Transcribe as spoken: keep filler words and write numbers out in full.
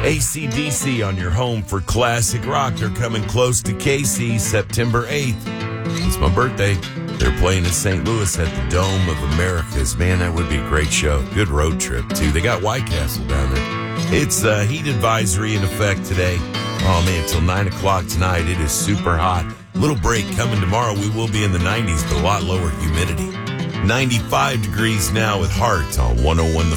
A C D C on your home for classic rock. They're coming close to K C September eighth. It's my birthday. They're playing in Saint Louis at the Dome of Americas. Man, that would be a great show. Good road trip, too. They got White Castle down there. It's a uh, heat advisory in effect today. Oh, man, until nine o'clock tonight. It is super hot. Little break coming tomorrow. We will be in the nineties, but a lot lower humidity. ninety-five degrees now with Heart on one oh one The